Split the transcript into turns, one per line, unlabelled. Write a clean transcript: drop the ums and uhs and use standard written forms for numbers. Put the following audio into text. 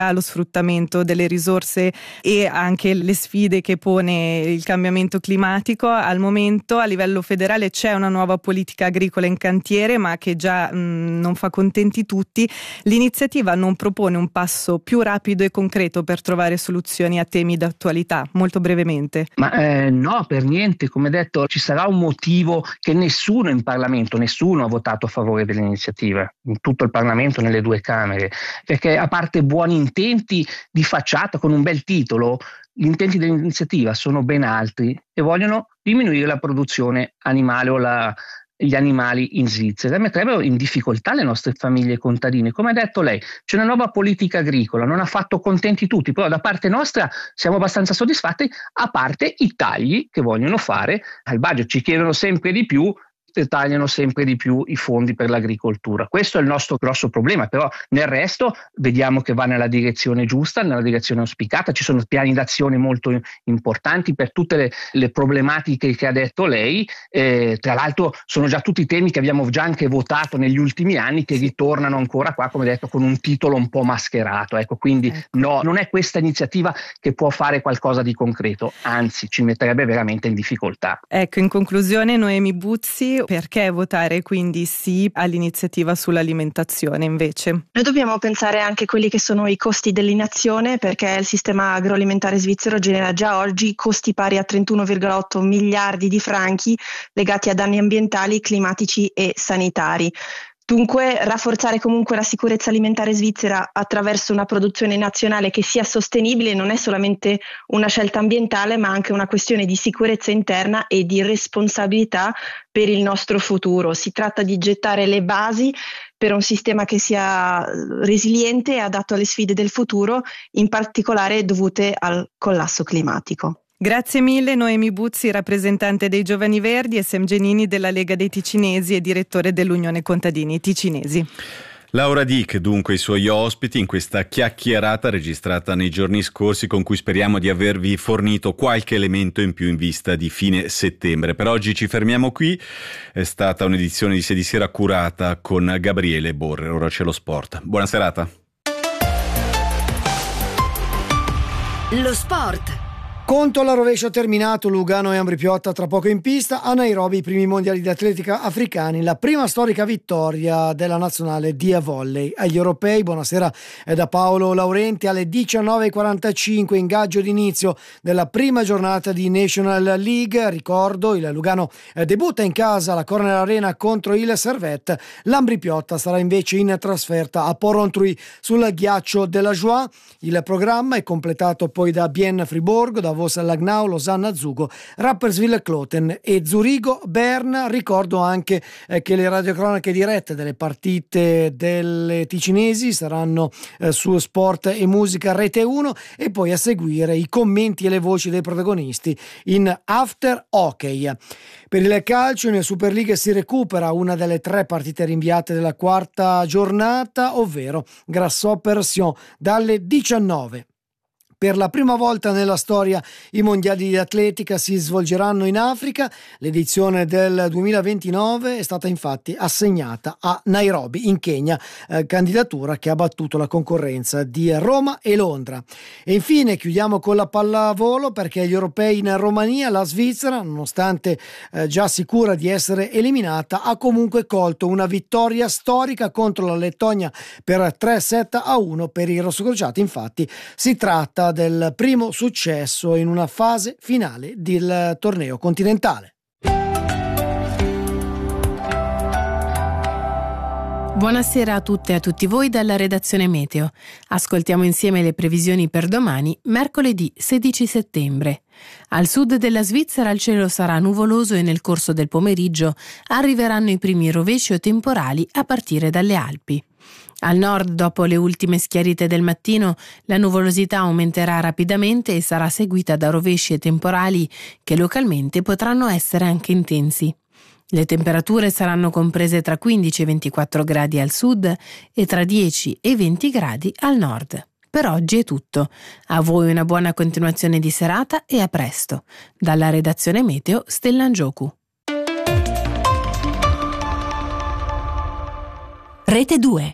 allo sfruttamento delle risorse e anche le sfide che pone il cambiamento climatico. Al momento a livello federale c'è una nuova politica agricola in cantiere, ma che già non fa contenti tutti. L'iniziativa non propone un passo più rapido e concreto per trovare soluzioni a temi d'attualità? Molto brevemente.
No, per niente. Come detto, ci sarà un motivo che nessuno in Parlamento, nessuno ha votato a favore dell'iniziativa, in tutto il Parlamento, nelle due Camere, perché a parte buoni intenti di facciata con un bel titolo, gli intenti dell'iniziativa sono ben altri e vogliono diminuire la produzione animale o gli animali in Svizzera, metterebbero in difficoltà le nostre famiglie contadine. Come ha detto lei, c'è una nuova politica agricola, non ha fatto contenti tutti, però da parte nostra siamo abbastanza soddisfatti, a parte i tagli che vogliono fare al budget. Ci chiedono sempre di più e tagliano sempre di più i fondi per l'agricoltura. Questo è il nostro grosso problema, però nel resto vediamo che va nella direzione giusta, nella direzione auspicata. Ci sono piani d'azione molto importanti per tutte le problematiche che ha detto lei. Tra l'altro sono già tutti temi che abbiamo già anche votato negli ultimi anni, che ritornano ancora qua, come detto, con un titolo un po' mascherato. Quindi no, non è questa iniziativa che può fare qualcosa di concreto, anzi ci metterebbe veramente in difficoltà.
In conclusione, Noemi Buzzi, perché votare quindi sì all'iniziativa sull'alimentazione invece?
Noi dobbiamo pensare anche a quelli che sono i costi dell'inazione, perché il sistema agroalimentare svizzero genera già oggi costi pari a 31,8 miliardi di franchi legati a danni ambientali, climatici e sanitari. Dunque rafforzare comunque la sicurezza alimentare svizzera attraverso una produzione nazionale che sia sostenibile non è solamente una scelta ambientale, ma anche una questione di sicurezza interna e di responsabilità per il nostro futuro. Si tratta di gettare le basi per un sistema che sia resiliente e adatto alle sfide del futuro, in particolare dovute al collasso climatico.
Grazie mille Noemi Buzzi, rappresentante dei Giovani Verdi, e Sem Genini della Lega dei Ticinesi e direttore dell'Unione Contadini Ticinesi.
Laura Dick, dunque i suoi ospiti in questa chiacchierata registrata nei giorni scorsi, con cui speriamo di avervi fornito qualche elemento in più in vista di fine settembre. Per oggi ci fermiamo qui, è stata un'edizione di 6 di Sera curata con Gabriele Borre. Ora c'è lo sport. Buona serata.
Lo sport.
Conto alla rovescia terminato, Lugano e Ambrì-Piotta tra poco in pista. A Nairobi i primi mondiali di atletica africani, la prima storica vittoria della nazionale di volley. Agli europei, buonasera da Paolo Laurenti. Alle 19.45 ingaggio d'inizio della prima giornata di National League. Ricordo, il Lugano debutta in casa alla Corner Arena contro il Servette. L'Ambrì-Piotta sarà invece in trasferta a Porrentruy sul ghiaccio della Joie. Il programma è completato poi da Bienne Fribourg, da Vos-Lagnau, Losanna Zugo, Rapperswil Kloten e Zurigo Berna. Ricordo anche che le radiocronache dirette delle partite delle ticinesi saranno su Sport e Musica Rete 1, e poi a seguire i commenti e le voci dei protagonisti in After Hockey. Per il calcio in Superliga si recupera una delle 3 partite rinviate della quarta giornata, ovvero Grasshopper-Sion dalle 19. Per la prima volta nella storia i mondiali di atletica si svolgeranno in Africa. L'edizione del 2029 è stata infatti assegnata a Nairobi, in Kenya, candidatura che ha battuto la concorrenza di Roma e Londra. E infine chiudiamo con la pallavolo, perché gli europei in Romania, la Svizzera, nonostante già sicura di essere eliminata, ha comunque colto una vittoria storica contro la Lettonia per 3-1 per i rossocrociati. Infatti si tratta del primo successo in una fase finale del torneo continentale.
Buonasera a tutte e a tutti voi dalla redazione Meteo. Ascoltiamo insieme le previsioni per domani, mercoledì 16 settembre. Al sud della Svizzera il cielo sarà nuvoloso e nel corso del pomeriggio arriveranno i primi rovesci o temporali a partire dalle Alpi. Al nord, dopo le ultime schiarite del mattino, la nuvolosità aumenterà rapidamente e sarà seguita da rovesci e temporali che localmente potranno essere anche intensi. Le temperature saranno comprese tra 15 e 24 gradi al sud e tra 10 e 20 gradi al nord. Per oggi è tutto. A voi una buona continuazione di serata e a presto. Dalla redazione Meteo, Stella Ngioku.
Rete 2.